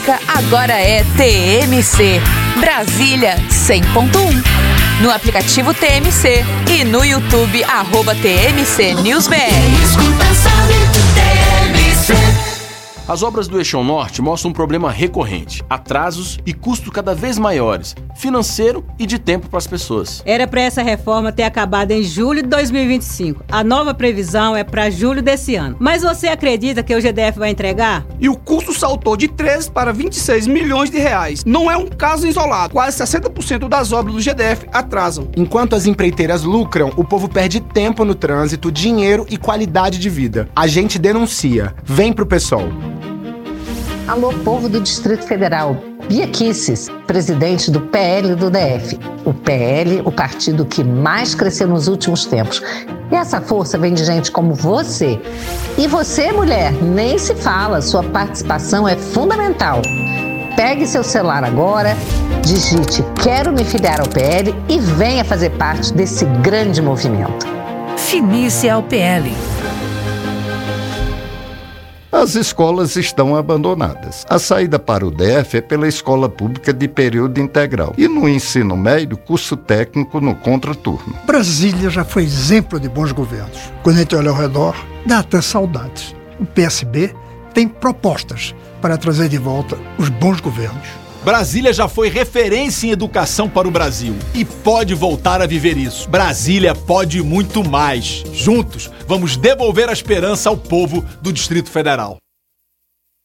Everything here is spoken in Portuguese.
Agora é TMC, Brasília 100.1. No aplicativo TMC e no YouTube, @TMC News BR. As obras do Eixão Norte mostram um problema recorrente: atrasos e custos cada vez maiores, financeiro e de tempo para as pessoas. Era para essa reforma ter acabado em julho de 2025. A nova previsão é para julho desse ano. Mas você acredita que o GDF vai entregar? E o custo saltou de 13 para 26 milhões de reais. Não é um caso isolado. Quase 60% das obras do GDF atrasam. Enquanto as empreiteiras lucram, o povo perde tempo no trânsito, dinheiro e qualidade de vida. A gente denuncia. Vem pro PSOL. Alô, povo do Distrito Federal. Bia Kicis, presidente do PL do DF. O PL, o partido que mais cresceu nos últimos tempos. E essa força vem de gente como você. E você, mulher, nem se fala, sua participação é fundamental. Pegue seu celular agora, digite "Quero me filiar ao PL" e venha fazer parte desse grande movimento. Filie-se ao PL. As escolas estão abandonadas. A saída para o DF é pela escola pública de período integral. E no ensino médio, curso técnico no contraturno. Brasília já foi exemplo de bons governos. Quando a gente olha ao redor, dá até saudades. O PSB tem propostas para trazer de volta os bons governos. Brasília já foi referência em educação para o Brasil e pode voltar a viver isso. Brasília pode muito mais. Juntos, vamos devolver a esperança ao povo do Distrito Federal.